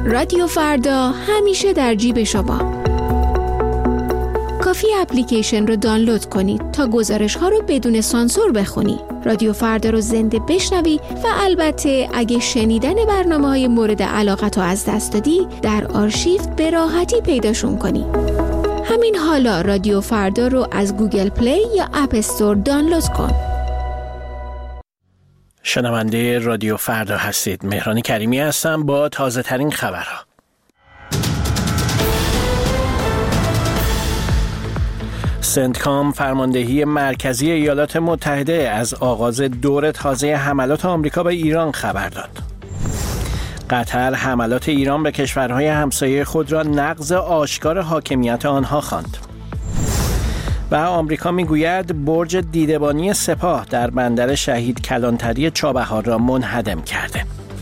رادیو فردا همیشه در جیب شما. کافی اپلیکیشن رو دانلود کنید تا گزارش ها رو بدون سانسور بخونی. رادیو فردا رو زنده بشنوی و البته اگه شنیدن برنامه‌های مورد علاقت رو از دست دادی در آرشیو به راحتی پیداشون کنی. همین حالا رادیو فردا رو از گوگل پلی یا اپ استور دانلود کن. شنونده رادیو فردا هستید. مهران کریمی هستم با تازه ترین خبرها. سنتکام فرماندهی مرکزی ایالات متحده از آغاز دور تازه حملات آمریکا به ایران خبر داد. قطر حملات ایران به کشورهای همسایه خود را نقض آشکار حاکمیت آنها خواند. و آمریکا میگوید برج دیدبانی سپاه در بندر شهید کلانتری چابهار را منهدم کرده.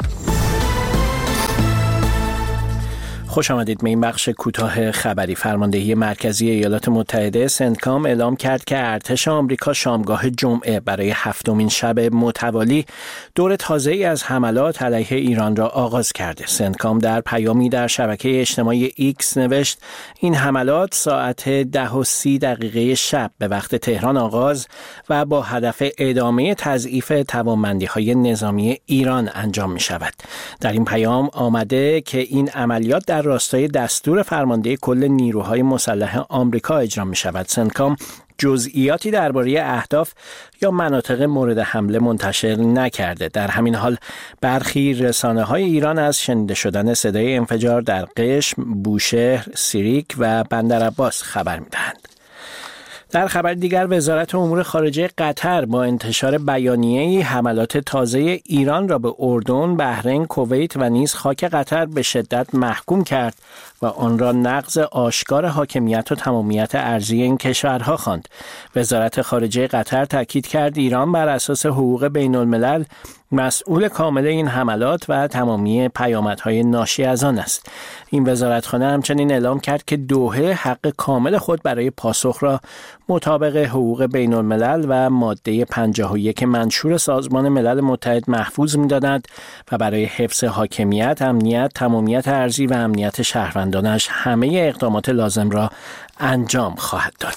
خوش آمدید به این بخش کوتاه خبری. فرماندهی مرکزی ایالات متحده سنتکام اعلام کرد که ارتش آمریکا شامگاه جمعه برای هفتمین شب متوالی دور تازه‌ای از حملات علیه ایران را آغاز کرده. سنتکام در پیامی در شبکه اجتماعی ایکس نوشت این حملات ساعت 10:30 شب به وقت تهران آغاز و با هدف ادامه تضعیف توانمندی‌های نظامی ایران انجام می شود. در این پیام آمده که این عملیات در راستای دستور فرمانده کل نیروهای مسلح آمریکا اجرا می شود. سنتکام جزئیاتی درباره اهداف یا مناطق مورد حمله منتشر نکرده. در همین حال برخی رسانه‌های ایران از شنیده شدن صدای انفجار در قشم، بوشهر، سیریک و بندرعباس خبر می‌دهند. در خبر دیگر وزارت امور خارجه قطر با انتشار بیانیه‌ای حملات تازه ایران را به اردن، بحرین، کویت و نیز خاک قطر به شدت محکوم کرد و آن را نقض آشکار حاکمیت و تمامیت ارضی این کشورها خواند. وزارت خارجه قطر تاکید کرد ایران بر اساس حقوق بین الملل مسئول کامل این حملات و تمامی پیامدهای ناشی از آن است. این وزارتخانه همچنین اعلام کرد که دوحه حق کامل خود برای پاسخ را مطابق حقوق بین الملل و ماده 51 منشور سازمان ملل متحد محفوظ می‌داند و برای حفظ حاکمیت، امنیت، تمامیت ارضی و امنیت شهروندانش همه اقدامات لازم را انجام خواهد داد.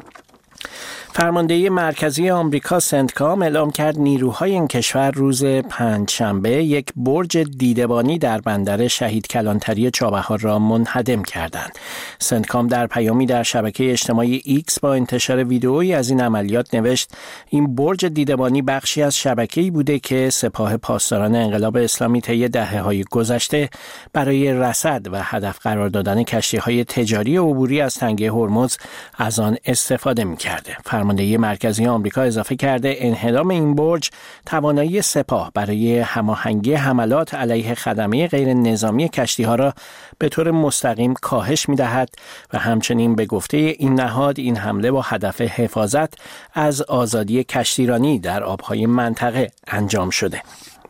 فرماندهی مرکزی آمریکا سنتکام اعلام کرد نیروهای این کشور روز پنجشنبه یک برج دیدبانی در بندر شهید کلانتری چابهار را منهدم کردند. سنتکام در پیامی در شبکه اجتماعی ایکس با انتشار ویدئویی از این عملیات نوشت این برج دیدبانی بخشی از شبکه‌ای بوده که سپاه پاسداران انقلاب اسلامی طی دهه‌های گذشته برای رصد و هدف قرار دادن کشتی‌های تجاری عبوری از تنگه هرمز از آن استفاده می‌کرده. فرماندهی مرکزی آمریکا اضافه کرده انهدام این برج توانایی سپاه برای هماهنگی حملات علیه خدمه غیر نظامی کشتی‌ها را به طور مستقیم کاهش می‌دهد و همچنین به گفته این نهاد این حمله با هدف حفاظت از آزادی کشتیرانی در آب‌های منطقه انجام شده.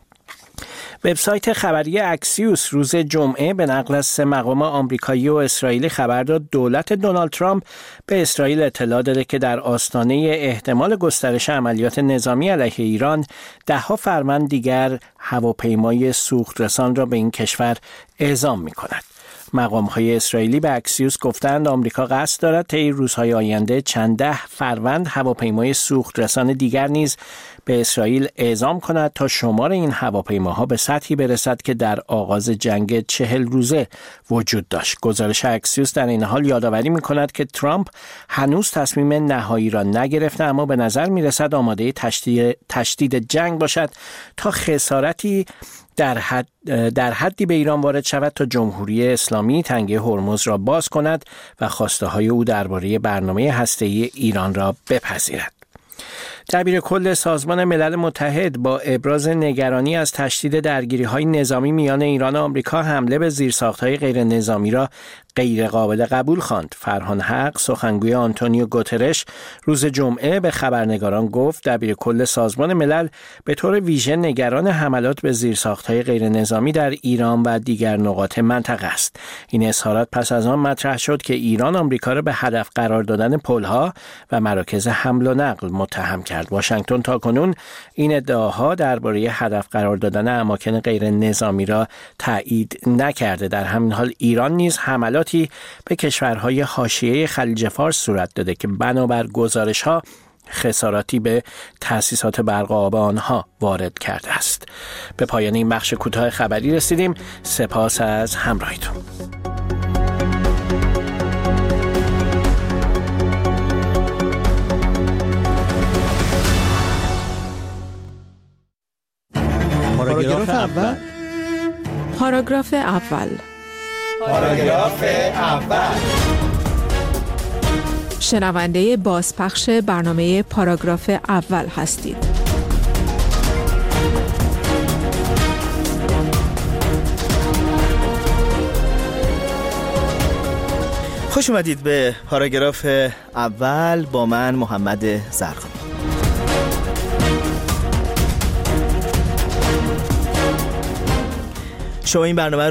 وبسایت خبری اکسیوس روز جمعه به نقل از 3 مقام آمریکایی و اسرائیلی خبر داد دولت دونالد ترامپ به اسرائیل اطلاع داده که در آستانه احتمال گسترش عملیات نظامی علیه ایران 10 فروند دیگر هواپیمای سوخترسان را به این کشور اعزام می‌کند. مقام‌های اسرائیلی به اکسیوس گفتند آمریکا قصد دارد طی روزهای آینده چند 10 فروند هواپیمای سوخترسان دیگر نیز به اسرائیل اعزام کند تا شمار این هواپیماها به سطحی برسد که در آغاز جنگ 40 روزه وجود داشت. گزارش اکسیوس در این حال یادآوری می‌کند که ترامپ هنوز تصمیم نهایی را نگرفته اما به نظر می‌رسد آماده تشدید جنگ باشد تا خسارتی در حدی به ایران وارد شود تا جمهوری اسلامی تنگه هرمز را باز کند و خواسته‌های او درباره برنامه هسته‌ای ایران را بپذیرد. دبیر کل سازمان ملل متحد با ابراز نگرانی از تشدید درگیری‌های نظامی میان ایران و آمریکا حمله به زیرساخت‌های غیر نظامی را غیر قابل قبول خواند. فرهان حق سخنگوی آنتونیو گوترش روز جمعه به خبرنگاران گفت دبیر کل سازمان ملل به طور ویژه نگران حملات به زیرساخت‌های غیر نظامی در ایران و دیگر نقاط منطقه است. این اظهارات پس از آن مطرح شد که ایران آمریکا را به هدف قرار دادن پل‌ها و مراکز حمل و نقل متهم کرد. کرد. واشنگتن تاکنون این ادعاها درباره هدف قرار دادن اماکن غیر نظامی را تایید نکرده. در همین حال ایران نیز حملاتی به کشورهای حاشیه خلیج فارس صورت داده که بنابر گزارش‌ها خساراتی به تأسیسات برق و آب آنها وارد کرده است. به پایان این بخش کوتاه خبری رسیدیم. سپاس از همراهیتون. پاراگراف اول. پاراگراف اول. پاراگراف اول. شنونده بازپخش برنامه پاراگراف اول هستید. خوش اومدید به پاراگراف اول با من محمد زرخانی. شما این برنامه